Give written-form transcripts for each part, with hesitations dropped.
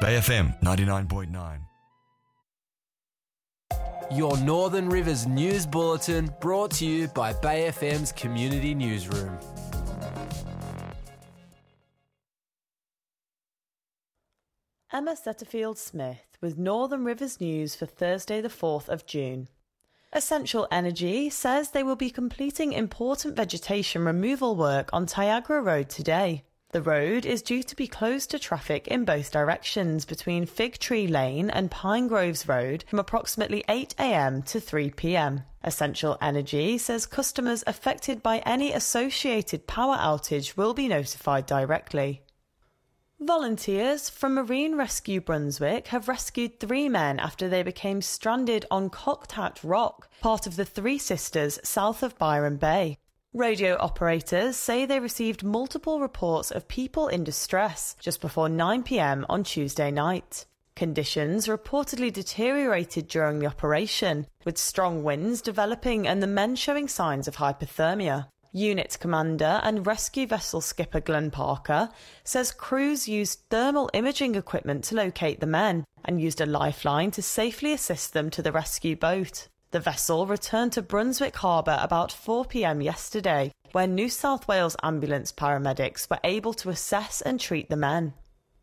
Bay FM 99.9. Your Northern Rivers News Bulletin brought to you by Bay FM's Community Newsroom. Emma Setterfield-Smith with Northern Rivers News for Thursday the 4th of June. Essential Energy says they will be completing important vegetation removal work on Tyagra Road today. The road is due to be closed to traffic in both directions between Fig Tree Lane and Pine Groves Road from approximately 8 a.m. to 3 p.m. Essential Energy says customers affected by any associated power outage will be notified directly. Volunteers from Marine Rescue Brunswick have rescued 3 men after they became stranded on Cocked Hat Rock, part of the Three Sisters south of Byron Bay. Radio operators say they received multiple reports of people in distress just before 9 p.m. on Tuesday night. Conditions reportedly deteriorated during the operation, with strong winds developing and the men showing signs of hypothermia. Unit Commander and rescue vessel skipper Glenn Parker says crews used thermal imaging equipment to locate the men and used a lifeline to safely assist them to the rescue boat. The vessel returned to Brunswick Harbour about 4 p.m. yesterday, where New South Wales ambulance paramedics were able to assess and treat the men.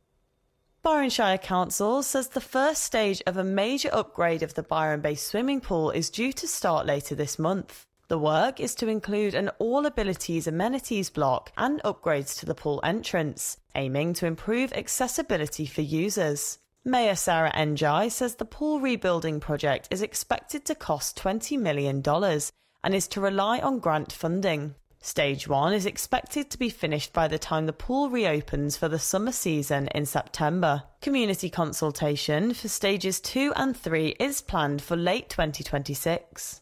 Byron Shire Council says the first stage of a major upgrade of the Byron Bay swimming pool is due to start later this month. The work is to include an all-abilities amenities block and upgrades to the pool entrance, aiming to improve accessibility for users. Mayor Sarah Njai says the pool rebuilding project is expected to cost $20 million and is to rely on grant funding. Stage 1 is expected to be finished by the time the pool reopens for the summer season in September. Community consultation for stages 2 and 3 is planned for late 2026.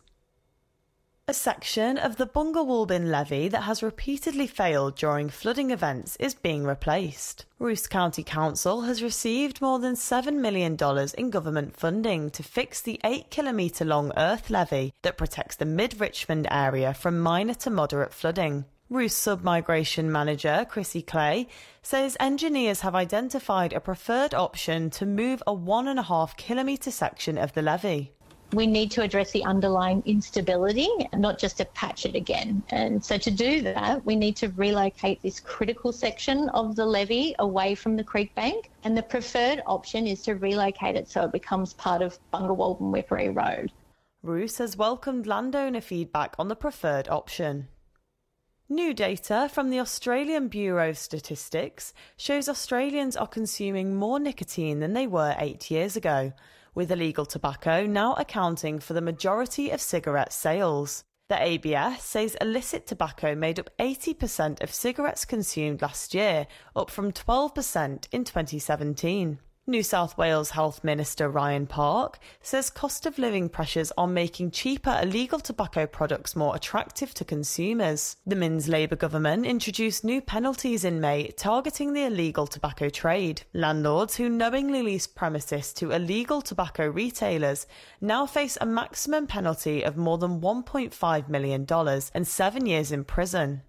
A section of the Bunga-Woolbin levee that has repeatedly failed during flooding events is being replaced. Roos County Council has received more than $7 million in government funding to fix the 8-kilometre long earth levee that protects the mid-Richmond area from minor to moderate flooding. Roos Sub-Migration Manager Chrissy Clay says engineers have identified a preferred option to move a 1.5-kilometre section of the levee. We need to address the underlying instability, not just to patch it again. And so to do that, we need to relocate this critical section of the levee away from the creek bank. And the preferred option is to relocate it so it becomes part of Bunga-Woolbin-Whippery Road. Roos has welcomed landowner feedback on the preferred option. New data from the Australian Bureau of Statistics shows Australians are consuming more nicotine than they were 8 years ago, with illegal tobacco now accounting for the majority of cigarette sales. The ABS says illicit tobacco made up 80% of cigarettes consumed last year, up from 12% in 2017. New South Wales Health Minister Ryan Park says cost of living pressures are making cheaper illegal tobacco products more attractive to consumers. The Minns Labour government introduced new penalties in May targeting the illegal tobacco trade. Landlords who knowingly lease premises to illegal tobacco retailers now face a maximum penalty of more than $1.5 million and 7 years in prison.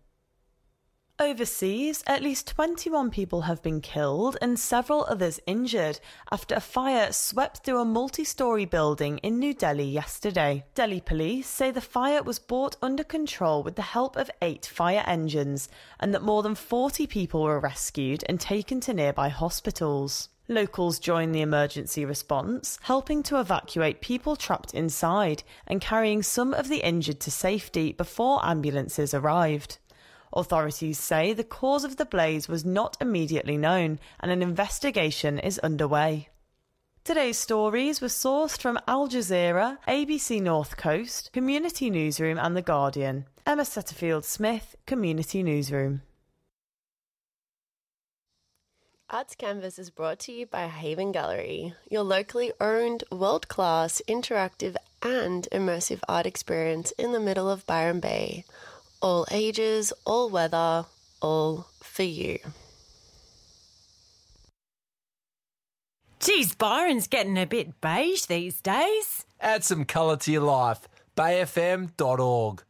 Overseas, at least 21 people have been killed and several others injured after a fire swept through a multi-storey building in New Delhi yesterday. Delhi police say the fire was brought under control with the help of 8 fire engines and that more than 40 people were rescued and taken to nearby hospitals. Locals joined the emergency response, helping to evacuate people trapped inside and carrying some of the injured to safety before ambulances arrived. Authorities say the cause of the blaze was not immediately known and an investigation is underway. Today's stories were sourced from Al Jazeera, ABC North Coast, Community Newsroom and The Guardian. Emma Setterfield-Smith, Community Newsroom. Arts Canvas is brought to you by Haven Gallery, your locally owned, world-class, interactive and immersive art experience in the middle of Byron Bay. All ages, all weather, all for you. Geez, Byron's getting a bit beige these days. Add some colour to your life. bayfm.org.